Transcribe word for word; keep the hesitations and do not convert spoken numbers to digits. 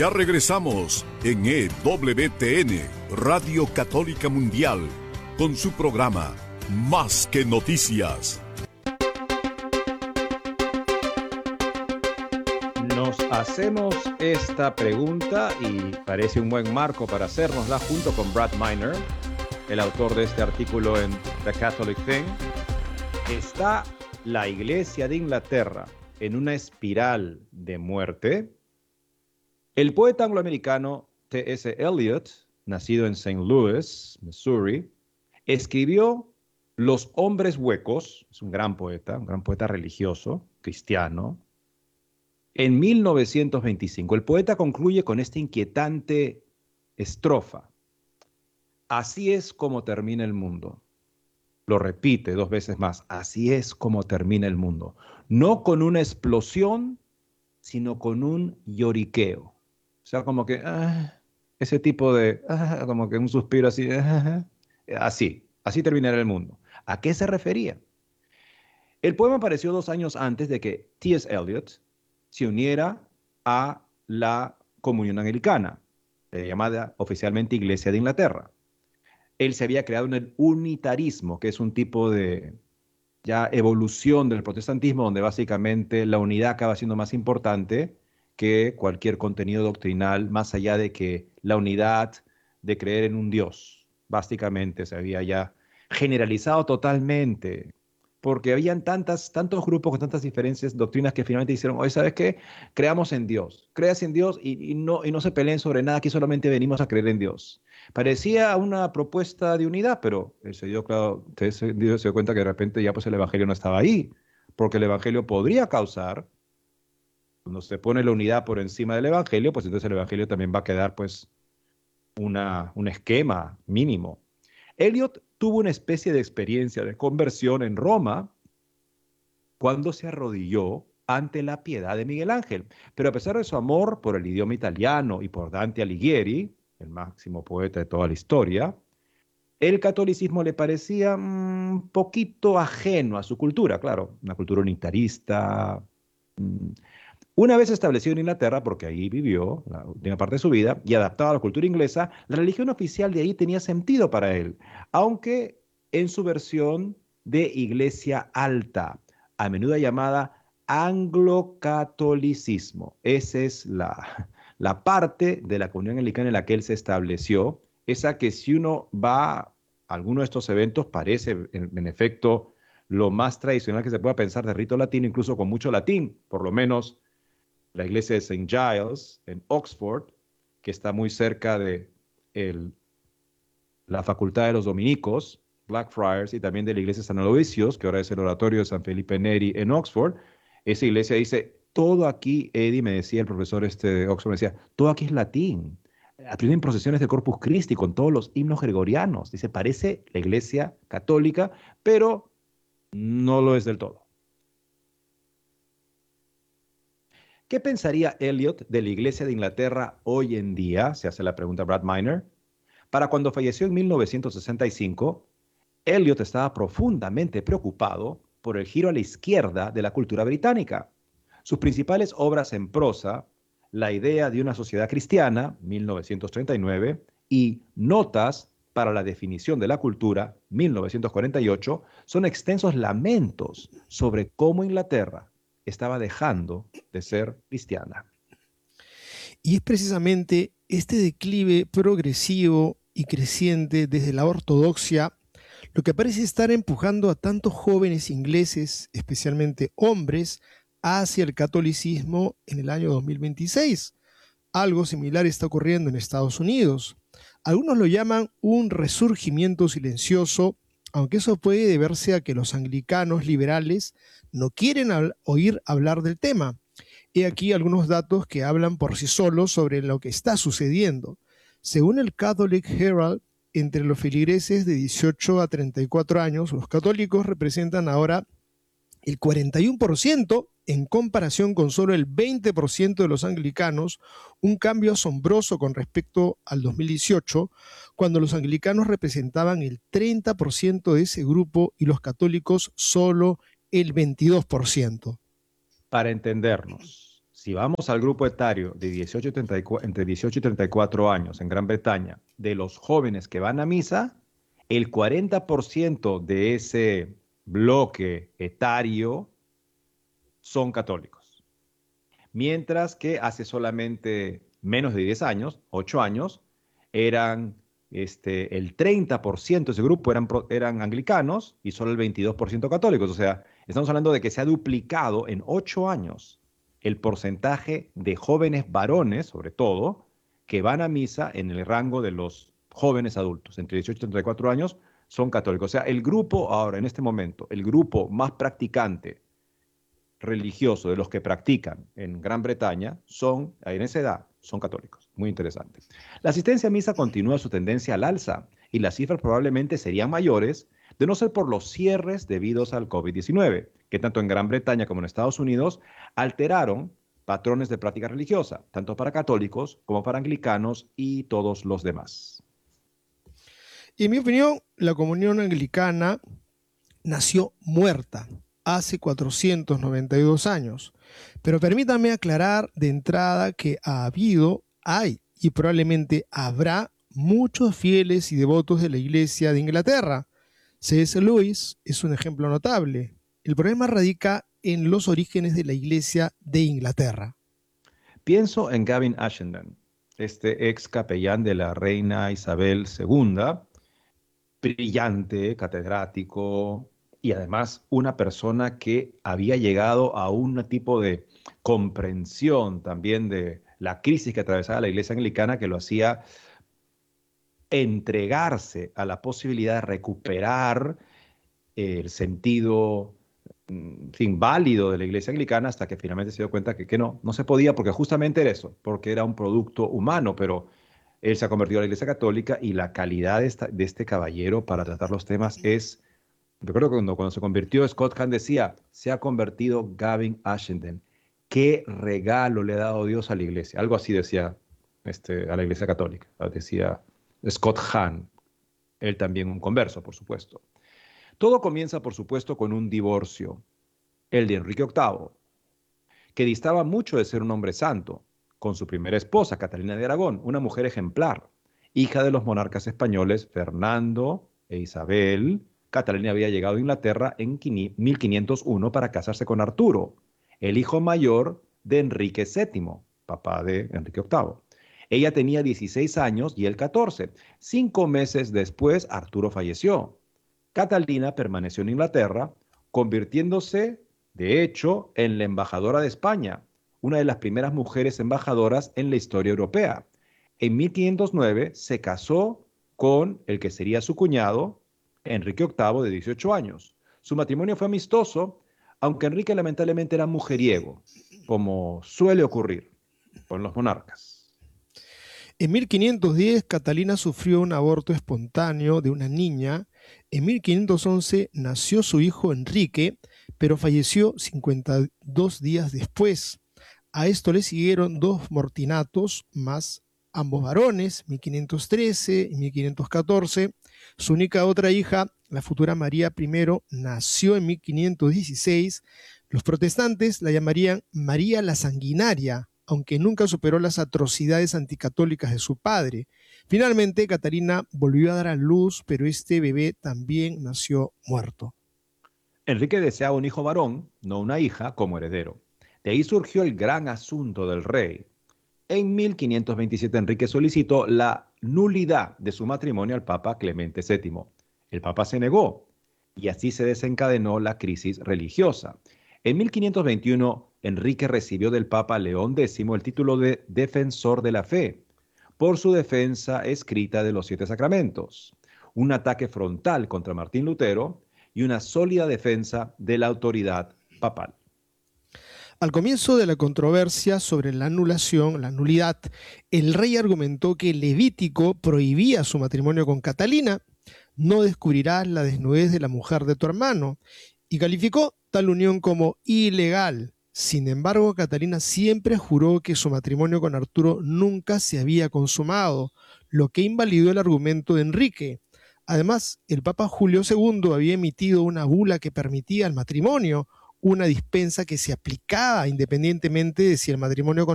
Ya regresamos en E W T N, Radio Católica Mundial, con su programa Más que Noticias. Nos hacemos esta pregunta y parece un buen marco para hacérnosla junto con Brad Miner, el autor de este artículo en The Catholic Thing. ¿Está la Iglesia de Inglaterra en una espiral de muerte? El poeta angloamericano T S Eliot, nacido en Saint Louis, Missouri, escribió Los hombres huecos, es un gran poeta, un gran poeta religioso, cristiano, en mil novecientos veinticinco. El poeta concluye con esta inquietante estrofa. Así es como termina el mundo. Lo repite dos veces más. Así es como termina el mundo. No con una explosión, sino con un lloriqueo. O sea, como que, ah, ese tipo de, ah, como que un suspiro así, ah, así, así terminará el mundo. ¿A qué se refería? El poema apareció dos años antes de que T S Eliot se uniera a la Comunión Anglicana, eh, llamada oficialmente Iglesia de Inglaterra. Él se había creado en el unitarismo, que es un tipo de ya evolución del protestantismo, donde básicamente la unidad acaba siendo más importante que cualquier contenido doctrinal, más allá de que la unidad de creer en un Dios. Básicamente se había ya generalizado totalmente, porque habían tantas, tantos grupos con tantas diferencias, doctrinas que finalmente dijeron, oye, ¿sabes qué? Creamos en Dios, creas en Dios y, y, no, y no se peleen sobre nada, aquí solamente venimos a creer en Dios. Parecía una propuesta de unidad, pero se dio, claro, se dio, se dio cuenta que de repente ya pues el evangelio no estaba ahí, porque el evangelio podría causar, cuando se pone la unidad por encima del evangelio, pues entonces el evangelio también va a quedar pues una, un esquema mínimo. Eliot tuvo una especie de experiencia de conversión en Roma cuando se arrodilló ante la piedad de Miguel Ángel. Pero a pesar de su amor por el idioma italiano y por Dante Alighieri, el máximo poeta de toda la historia, el catolicismo le parecía un mmm, poquito ajeno a su cultura, claro, una cultura unitarista. Mmm. Una vez establecido en Inglaterra, porque ahí vivió la última parte de su vida, y adaptado a la cultura inglesa, la religión oficial de ahí tenía sentido para él, aunque en su versión de iglesia alta, a menudo llamada anglocatolicismo. Esa es la, la parte de la comunión anglicana en la que él se estableció, esa que si uno va a alguno de estos eventos parece en, en efecto lo más tradicional que se pueda pensar de rito latino, incluso con mucho latín, por lo menos la iglesia de Saint Giles en Oxford, que está muy cerca de el, la facultad de los dominicos, Blackfriars, y también de la iglesia de San Aloysius, que ahora es el oratorio de San Felipe Neri en Oxford. Esa iglesia dice, todo aquí, Eddie, me decía el profesor este de Oxford, me decía, todo aquí es latín. Tienen procesiones de Corpus Christi con todos los himnos gregorianos. Dice, parece la iglesia católica, pero no lo es del todo. ¿Qué pensaría Eliot de la Iglesia de Inglaterra hoy en día? Se hace la pregunta Brad Miner. Para cuando falleció en mil novecientos sesenta y cinco, Eliot estaba profundamente preocupado por el giro a la izquierda de la cultura británica. Sus principales obras en prosa, La idea de una sociedad cristiana, mil novecientos treinta y nueve, y Notas para la definición de la cultura, mil novecientos cuarenta y ocho, son extensos lamentos sobre cómo Inglaterra estaba dejando de ser cristiana. Y es precisamente este declive progresivo y creciente desde la ortodoxia lo que parece estar empujando a tantos jóvenes ingleses, especialmente hombres, hacia el catolicismo en el año dos mil veintiséis. Algo similar está ocurriendo en Estados Unidos. Algunos lo llaman un resurgimiento silencioso, aunque eso puede deberse a que los anglicanos liberales no quieren hab- oír hablar del tema. He aquí algunos datos que hablan por sí solos sobre lo que está sucediendo. Según el Catholic Herald, entre los feligreses de dieciocho a treinta y cuatro años, los católicos representan ahora el cuarenta y uno por ciento en comparación con solo el veinte por ciento de los anglicanos, un cambio asombroso con respecto al dos mil dieciocho, cuando los anglicanos representaban el treinta por ciento de ese grupo y los católicos solo el veintidós por ciento. Para entendernos, Si vamos al grupo etario de dieciocho y treinta y cuatro, entre dieciocho y treinta y cuatro años en Gran Bretaña, de los jóvenes que van a misa, el cuarenta por ciento de ese bloque etario son católicos. Mientras que hace solamente menos de diez años, ocho años, eran este, el treinta por ciento de ese grupo eran, eran anglicanos y solo el veintidós por ciento católicos. O sea, estamos hablando de que se ha duplicado en ocho años el porcentaje de jóvenes varones, sobre todo, que van a misa en el rango de los jóvenes adultos, entre dieciocho y treinta y cuatro años, son católicos. O sea, el grupo ahora, en este momento, el grupo más practicante religioso de los que practican en Gran Bretaña, son, en esa edad, son católicos. Muy interesante. La asistencia a misa continúa su tendencia al alza y las cifras probablemente serían mayores de no ser por los cierres debidos al COVID diecinueve, que tanto en Gran Bretaña como en Estados Unidos alteraron patrones de práctica religiosa, tanto para católicos como para anglicanos y todos los demás. Y en mi opinión, la comunión anglicana nació muerta hace cuatrocientos noventa y dos años. Pero permítanme aclarar de entrada que ha habido, hay y probablemente habrá muchos fieles y devotos de la Iglesia de Inglaterra. C S Lewis es un ejemplo notable. El problema radica en los orígenes de la Iglesia de Inglaterra. Pienso en Gavin Ashenden, este ex capellán de la reina Isabel segunda, brillante, catedrático y además una persona que había llegado a un tipo de comprensión también de la crisis que atravesaba la Iglesia anglicana, que lo hacía entregarse a la posibilidad de recuperar el sentido en fin, válido de la Iglesia anglicana, hasta que finalmente se dio cuenta que, que no, no se podía, porque justamente era eso, porque era un producto humano, pero él se ha convertido a la Iglesia católica y la calidad de, esta, de este caballero para tratar los temas es... Recuerdo que cuando, cuando se convirtió, Scott Hahn decía, se ha convertido Gavin Ashenden. ¿Qué regalo le ha dado Dios a la Iglesia? Algo así decía este, a la Iglesia católica, decía Scott Hahn, él también un converso, por supuesto. Todo comienza, por supuesto, con un divorcio, el de Enrique octavo, que distaba mucho de ser un hombre santo, con su primera esposa, Catalina de Aragón, una mujer ejemplar, hija de los monarcas españoles Fernando e Isabel. Catalina había llegado a Inglaterra en mil quinientos uno para casarse con Arturo, el hijo mayor de Enrique séptimo, papá de Enrique octavo. Ella tenía dieciséis años y él catorce. Cinco meses después, Arturo falleció. Catalina permaneció en Inglaterra, convirtiéndose, de hecho, en la embajadora de España, una de las primeras mujeres embajadoras en la historia europea. En mil quinientos nueve se casó con el que sería su cuñado, Enrique octavo, de dieciocho años. Su matrimonio fue amistoso, aunque Enrique lamentablemente era mujeriego, como suele ocurrir con los monarcas. En mil quinientos diez, Catalina sufrió un aborto espontáneo de una niña. En mil quinientos once nació su hijo Enrique, pero falleció cincuenta y dos días después. A esto le siguieron dos mortinatos más, ambos varones, mil quinientos trece y mil quinientos catorce. Su única otra hija, la futura María I, nació en mil quinientos dieciséis. Los protestantes la llamarían María la Sanguinaria, aunque nunca superó las atrocidades anticatólicas de su padre. Finalmente, Catalina volvió a dar a luz, pero este bebé también nació muerto. Enrique deseaba un hijo varón, no una hija, como heredero. De ahí surgió el gran asunto del rey. En mil quinientos veintisiete, Enrique solicitó la nulidad de su matrimonio al Papa Clemente séptimo. El Papa se negó, y así se desencadenó la crisis religiosa. En mil quinientos veintiuno, Enrique recibió del Papa León décimo el título de Defensor de la Fe, por su defensa escrita de los siete sacramentos, un ataque frontal contra Martín Lutero y una sólida defensa de la autoridad papal. Al comienzo de la controversia sobre la anulación, la nulidad, el rey argumentó que Levítico prohibía su matrimonio con Catalina, no descubrirás la desnudez de la mujer de tu hermano, y calificó tal unión como ilegal. Sin embargo, Catalina siempre juró que su matrimonio con Arturo nunca se había consumado, lo que invalidó el argumento de Enrique. Además, el Papa Julio segundo había emitido una bula que permitía el matrimonio, una dispensa que se aplicaba independientemente de si el matrimonio